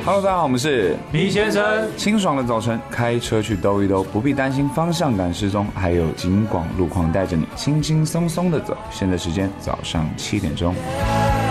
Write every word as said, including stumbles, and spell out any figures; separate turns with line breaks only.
Hello， 大家好，我们是
李先生。
清爽的早晨，开车去兜一兜，不必担心方向感失踪，还有警广路况带着你轻轻松松的走。现在时间早上七点钟。